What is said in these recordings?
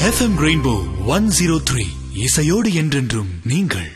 FM Rainbow 103 இசையோடு என்றென்றும் நீங்கள்.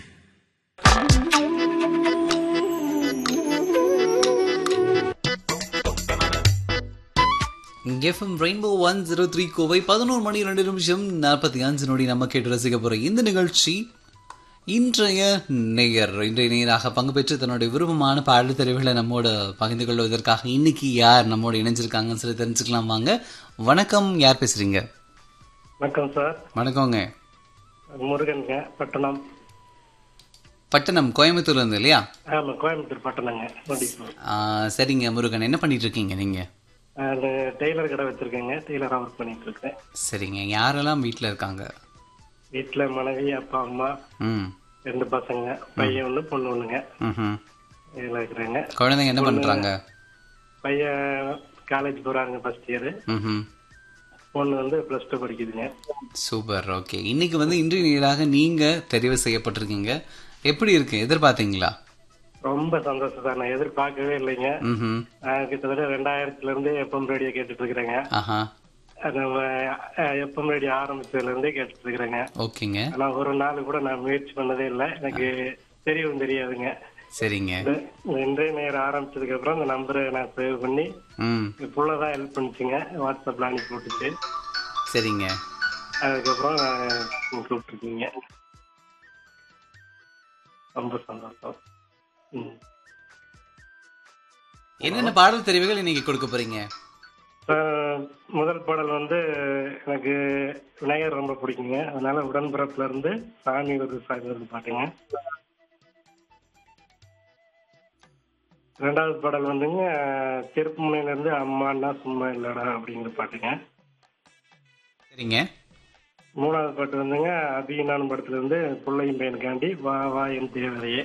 FM Rainbow 103 கோவை 11 மணி 2 நிமிஷம் 45 நொடி நம்ம கேட்டு ரசிக்க போற இந்த நிகழ்ச்சி இன்றைய நேயராக பங்கு பெற்று தன்னுடைய விருப்பமான பாடல் தெரிவுகளை நம்மோட பகிர்ந்து கொள்வதற்காக இன்னைக்கு யார் நம்மோட இணைஞ்சிருக்காங்கன்னு சொல்லி தெரிஞ்சுக்கலாம் வாங்க. வணக்கம், யார் பேசுறீங்க? வணக்கம் சார். வணக்கங்க. முருகன்ங்க, பட்டணம். பட்டணம் கோயம்புத்தூர்ல இருந்து இல்லையா? ஆமா, கோயம்புத்தூர் பட்டணங்க. சரிங்க முருகன், என்ன பண்ணிட்டு இருக்கீங்க நீங்க? டெய்லர் கடை வச்சிருக்கேங்க. டெய்லரா ஒர்க் பண்ணிட்டு இருக்கேன். சரிங்க, யாரெல்லாம் வீட்டுல இருக்காங்க? வீட்டுல மனைவி, அப்பா, அம்மா, 2 பசங்க, பையன் ஒண்ணு, பொண்ணு ஒண்ணுங்க. இதுல இருக்கிறாங்க. குழந்தைங்க என்ன பண்றாங்க? பையன் காலேஜ் போறாங்க, ஃபர்ஸ்ட் இயர். பொண்ணு வந்து +2 படிக்குதுங்க. சூப்பர். ஓகே, இன்னைக்கு இன்றைய நேராக நீங்க தெரிவு செய்யப்பட்டிருக்கீங்க. எப்படி இருக்கு, எதிர்பார்த்தீங்களா? ரொம்ப சந்தோஷம் சார். நான் எதிர்பார்க்கவே இல்லைங்க. கிட்டத்தட்ட 2000ல இருந்து எஃப்எம் ரேடியோ கேட்டுட்டு இருக்கிறேங்க. எஃப்எம் ரேடியோ ஆரம்பிச்சதுல இருந்தே கேட்டுட்டு இருக்கிறேங்க. ஓகேங்க. ஆனா ஒரு நாள் கூட நான் முயற்சி பண்ணதே இல்லை. எனக்கு தெரியவும் தெரியாதுங்க. சரிங்க. இன்றைய நேரம் ஆரம்பிச்சதுக்கு அப்புறம் இந்த நம்பரை நான் சேவ் பண்ணி புள்ளதான் ஹெல்ப் பண்ணிச்சுங்க. வாட்ஸ்அப்ல அனுப்பி விட்டுச்சு. சரிங்க. அதுக்கப்புறம் கூப்பிட்டுருக்கீங்க. ரொம்ப சந்தோஷம். என்னென்ன பாடல் தெரிவுகள் இன்னைக்கு கொடுக்க போறீங்க? முதல் பாடல் எனக்கு விநாயகர் ரொம்ப பிடிக்குங்க. அதனால உடன்பிறப்புல இருந்து சாமி ஒரு சாமி வருது பாட்டுங்க. 2வது பாடல் திருப்புமுனையில இருந்து அம்மான்னா சும்மா இல்லடா அப்படிங்கிற பாட்டுங்க. சரிங்க. 3வது பாட்டு அபிநான் படத்துல இருந்து புள்ளையும் பையனுக்காண்டி வா வா என் தேவதையே.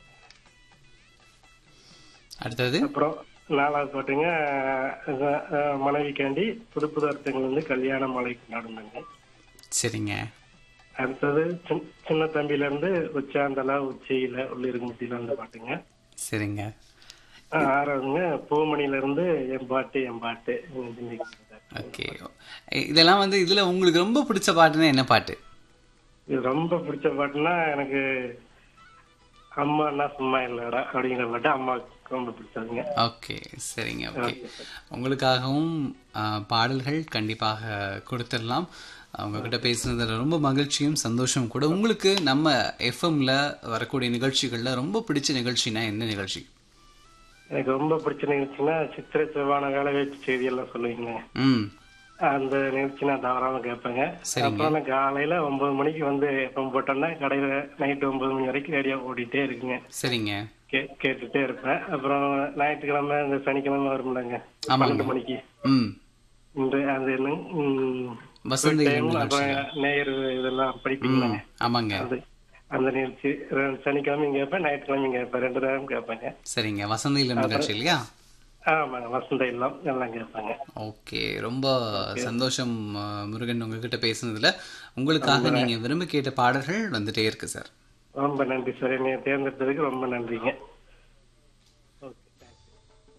அடுத்தது அப்புறம் 4வது பாட்டுங்க மனைவிக்காண்டி புது புது அர்த்தங்கள் கல்யாண மாலை கொண்டாடுங்க. சரிங்க. அடுத்தது சின்ன தம்பியில இருந்து உச்சாந்தலா உச்சியில உள்ளிருக்குல அந்த பாட்டுங்க. சரிங்க. 6வதுங்க பூமணில இருந்து என் பாட்டு என் பாட்டு. ஓகே, இதெல்லாம் இதுல உங்களுக்கு ரொம்ப பிடிச்ச பாட்டுன்னா என்ன பாட்டு? இது ரொம்ப பிடிச்ச பாட்டுன்னா எனக்கு அம்மான்னா சும்மா இல்லடா அப்படிங்கிற பாட்டு அம்மாவுக்கு ரொம்ப பிடிச்சதுங்க. ஓகே, சரிங்க. ஓகே, உங்களுக்காகவும் பாடல்கள் கண்டிப்பாக கொடுத்துடலாம். உங்ககிட்ட பேசுனதுல ரொம்ப மகிழ்ச்சியும் சந்தோஷம் கூட. உங்களுக்கு நம்ம எஃப்எம்ல வரக்கூடிய நிகழ்ச்சிகள்ல ரொம்ப பிடிச்ச நிகழ்ச்சினா என்ன நிகழ்ச்சி? எனக்கு ரொம்ப பிடிச்ச நிகழ்ச்சின்னா சித்திரை செவ்வான வேலை வாய்ப்பு செய்தி எல்லாம் சொல்லுவீங்க. அந்த நிகழ்ச்சி நான் தவறாம கேட்பேங்க. அப்புறம் காலையில 9 மணிக்கு எப்ப போட்டோம்னா கடையில நைட்டு 9 மணி வரைக்கும் ரேடியோ ஓடிட்டே இருக்குங்க. சரிங்க. கேட்டுட்டே இருப்பேன். அப்புறம் ஞாயிற்றுக்கிழமை இந்த சனிக்கிழமை வரும்லங்க 12 மணிக்கு அந்த நேயர் இதெல்லாம் படிப்பீங்க. ஆமாங்க. அந்த நிகழ்ச்சி சனிக்கிழமையும் கேட்பேன், ஞாயிற்றுக்கிழமையும் கேட்பேன். 2 நேரம் கேட்பாங்க. சரிங்க. வசந்த இல்லம் நிகழ்ச்சி இல்லையா? ஆமாங்க, வசந்த இல்லம் எல்லாம் கேட்பாங்க. ஓகே, ரொம்ப சந்தோஷம் முருகன் உங்ககிட்ட பேசுனதுல. உங்களுக்காக நீங்க விரும்பி கேட்ட பாடல்கள் வந்துட்டே இருக்கு சார். ரொம்ப நன்றி சார். என்னை தேர்ந்தெடுத்ததுக்கு ரொம்ப நன்றிங்க.